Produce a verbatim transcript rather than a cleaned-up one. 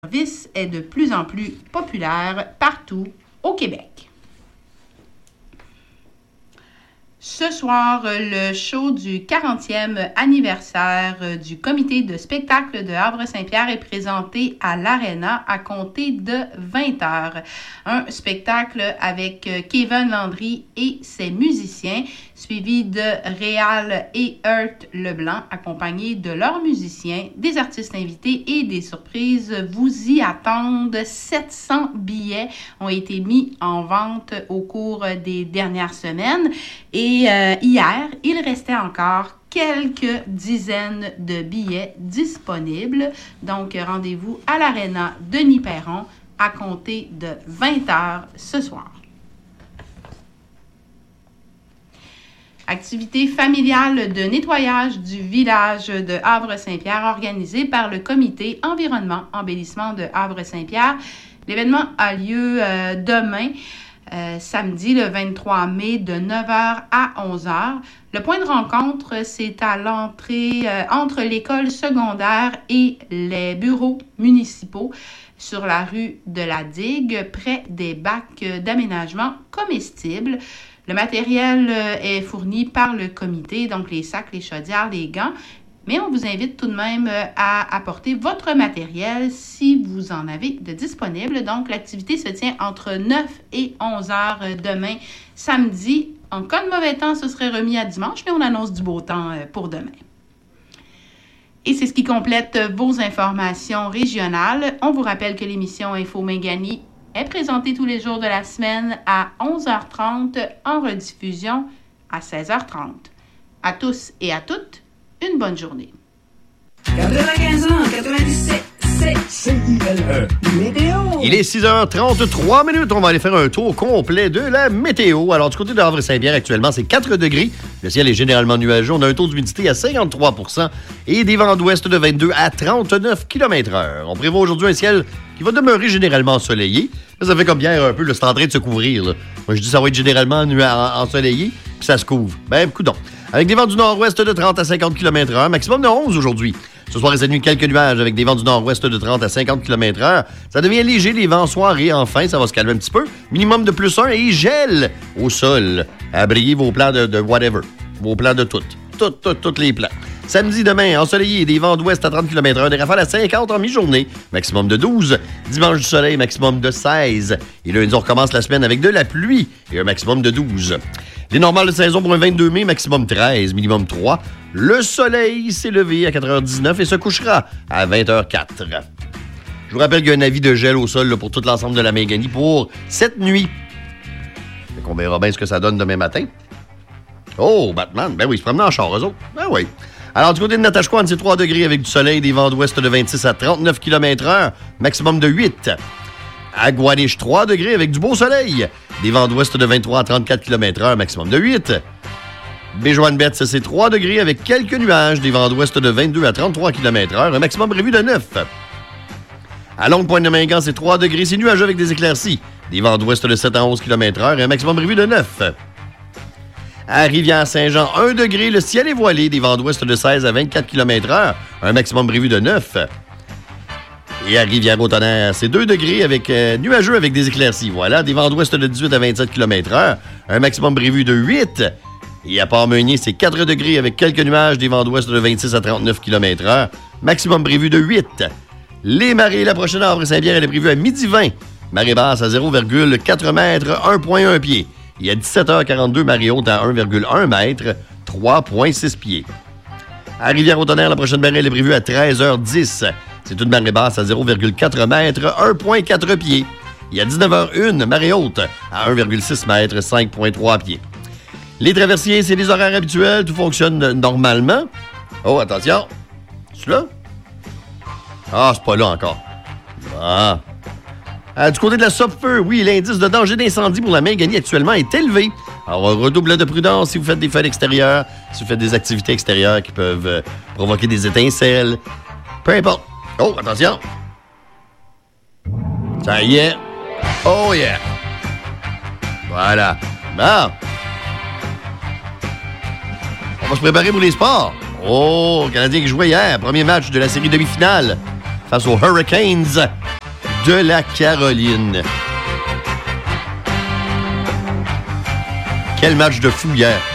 service est de plus en plus populaire partout au Québec. Ce soir, le show du quarantième anniversaire du comité de spectacle de Havre-Saint-Pierre est présenté à l'Arena à compter de vingt heures. Un spectacle avec Kevin Landry et ses musiciens, suivi de Réal et Hurt Leblanc, accompagnés de leurs musiciens, des artistes invités et des surprises. Vous y attendent. sept cents billets ont été mis en vente au cours des dernières semaines. Et euh, hier, il restait encore quelques dizaines de billets disponibles. Donc, rendez-vous à l'Arena Denis Perron à compter de vingt heures ce soir. Activité familiale de nettoyage du village de Havre-Saint-Pierre organisée par le comité Environnement Embellissement de Havre-Saint-Pierre. L'événement a lieu euh, demain, euh, samedi le vingt-trois mai, de neuf heures à onze heures. Le point de rencontre, c'est à l'entrée euh, entre l'école secondaire et les bureaux municipaux sur la rue de la Digue, près des bacs d'aménagement comestibles. Le matériel est fourni par le comité, donc les sacs, les chaudières, les gants, mais on vous invite tout de même à apporter votre matériel si vous en avez de disponible. Donc, l'activité se tient entre neuf et onze heures demain, samedi. En cas de mauvais temps, ce serait remis à dimanche, mais on annonce du beau temps pour demain. Et c'est ce qui complète vos informations régionales. On vous rappelle que l'émission Info Mingani est présentée tous les jours de la semaine à onze heures trente, en rediffusion à seize heures trente. À tous et à toutes, une bonne journée. quatre-vingt-quinze ans, quatre-vingt-dix-sept, c'est C I L E Météo. Il est six heures trente-trois minutes. On va aller faire un tour complet de la météo. Alors, du côté de Havre-Saint-Pierre, actuellement, c'est quatre degrés. Le ciel est généralement nuageux. On a un taux d'humidité à cinquante-trois pour cent et des vents d'ouest de vingt-deux à trente-neuf kilomètres heure. On prévoit aujourd'hui un ciel qui va demeurer généralement ensoleillé. Ça fait comme hier un peu, là, c'est en train de se couvrir. Là. Moi, je dis que ça va être généralement nu- en- ensoleillé, puis ça se couvre. Ben, coudonc. Avec des vents du nord-ouest de trente à cinquante kilomètres heure, maximum de onze aujourd'hui. Ce soir et cette nuit, quelques nuages avec des vents du nord-ouest de trente à cinquante kilomètres heure. Ça devient léger, les vents en soirée. Enfin, ça va se calmer un petit peu. Minimum de plus un et gèle au sol. Abriez vos plans de, de whatever. Vos plans de toutes. Toutes, toutes, toutes les plans. Samedi, demain, ensoleillé, des vents d'ouest à trente kilomètres heure, des rafales à cinquante en mi-journée, maximum de douze. Dimanche du soleil, maximum de seize. Et lundi, on recommence la semaine avec de la pluie et un maximum de douze. Les normales de saison pour un vingt-deux mai, maximum treize, minimum trois. Le soleil s'est levé à quatre heures dix-neuf et se couchera à vingt heures quatre. Je vous rappelle qu'il y a un avis de gel au sol là, pour tout l'ensemble de la Mingani pour cette nuit. Fait qu'on verra bien ce que ça donne demain matin. Oh, Batman, ben oui, ils se promènent en char, eux autres. Ben oui. Alors, du côté de Natashquan, c'est trois degrés avec du soleil, des vents d'ouest de vingt-six à trente-neuf kilomètres heure, maximum de huit. À Guadish, trois degrés avec du beau soleil, des vents d'ouest de vingt-trois à trente-quatre kilomètres heure, maximum de huit. Béjoine-Betts, c'est trois degrés avec quelques nuages, des vents d'ouest de vingt-deux à trente-trois kilomètres heure, un maximum prévu de neuf. À Longue-Pointe-de-Mingan, c'est trois degrés, c'est nuageux avec des éclaircies, des vents d'ouest de sept à onze kilomètres heure, un maximum prévu de neuf. À Rivière-Saint-Jean, un degré, le ciel est voilé, des vents d'ouest de seize à vingt-quatre kilomètres heure, un maximum prévu de neuf. Et à Rivière-au-Tonnerre, c'est deux degrés avec euh, nuageux avec des éclaircies. Voilà, des vents d'ouest de dix-huit à vingt-sept kilomètres heure, un maximum prévu de huit. Et à Port-Meunier, c'est quatre degrés avec quelques nuages, des vents d'ouest de vingt-six à trente-neuf kilomètres heure, maximum prévu de huit. Les marées, la prochaine à Havre-Saint-Pierre, elle est prévue à midi vingt. Marée basse à zéro virgule quatre mètres, un virgule un pied. Et à dix-sept heures quarante-deux, marée haute à un virgule un mètre, trois virgule six pieds. À Rivière-au-Tonnerre, la prochaine marée elle est prévue à treize heures dix. C'est une marée basse à zéro virgule quatre mètres, un virgule quatre pieds. Et à dix-neuf heures une, marée haute à un virgule six mètres, cinq virgule trois pieds. Les traversiers, c'est les horaires habituels, tout fonctionne normalement. Oh, attention. C'est là? Ah, c'est pas là encore. Ah. Euh, du côté de la Sopfeu, oui, l'indice de danger d'incendie pour la Mingani actuellement est élevé. Alors, redouble de prudence si vous faites des fêtes extérieures, si vous faites des activités extérieures qui peuvent euh, provoquer des étincelles. Peu importe. Oh, attention. Ça y est. Oh yeah. Voilà. Bon. On va se préparer pour les sports. Oh, le Canadien qui jouait hier. Premier match de la série demi-finale face aux Hurricanes de la Caroline. Quel match de fou hier.